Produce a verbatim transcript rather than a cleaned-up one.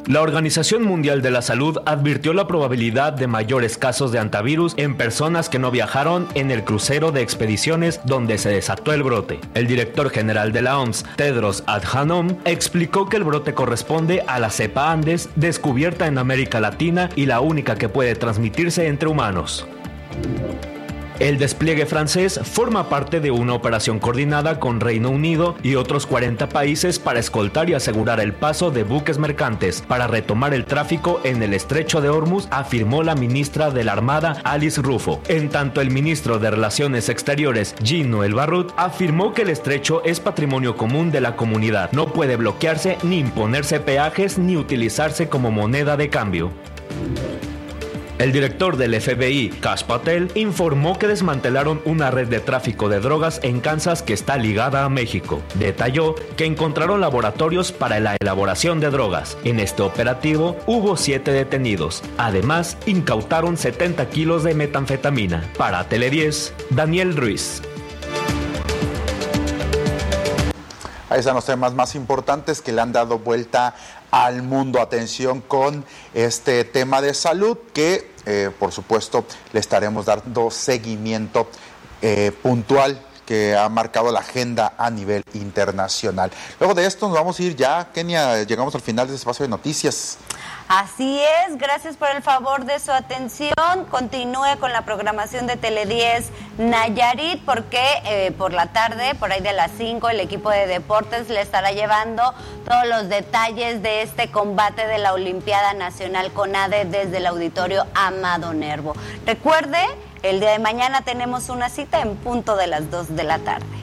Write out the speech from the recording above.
La Organización Mundial de la Salud advirtió la probabilidad de mayores casos de hantavirus en personas que no viajaron en el crucero de expediciones donde se desató el brote. El director general de la O M S, Tedros Adhanom, explicó que el brote corresponde a la cepa Andes, descubierta en América Latina y la única que puede transmitirse entre humanos. El despliegue francés forma parte de una operación coordinada con Reino Unido y otros cuarenta países para escoltar y asegurar el paso de buques mercantes para retomar el tráfico en el estrecho de Hormuz, afirmó la ministra de la Armada Alice Rufo. En tanto, el ministro de Relaciones Exteriores Jean-Noël Barrot afirmó que el estrecho es patrimonio común de la comunidad, no puede bloquearse ni imponerse peajes ni utilizarse como moneda de cambio. El director del F B I, Kash Patel, informó que desmantelaron una red de tráfico de drogas en Kansas que está ligada a México. Detalló que encontraron laboratorios para la elaboración de drogas. En este operativo hubo siete detenidos. Además, incautaron setenta kilos de metanfetamina. Para Tele diez, Daniel Ruiz. Ahí están los temas más importantes que le han dado vuelta al mundo. Atención con este tema de salud que, eh, por supuesto, le estaremos dando seguimiento eh, puntual que ha marcado la agenda a nivel internacional. Luego de esto nos vamos a ir ya, Kenia, llegamos al final de este espacio de noticias. Así es, gracias por el favor de su atención. Continúe con la programación de Tele diez Nayarit, porque eh, por la tarde, por ahí de las cinco, el equipo de deportes le estará llevando todos los detalles de este combate de la Olimpiada Nacional CONADE desde el auditorio Amado Nervo. Recuerde, el día de mañana tenemos una cita en punto de las dos de la tarde.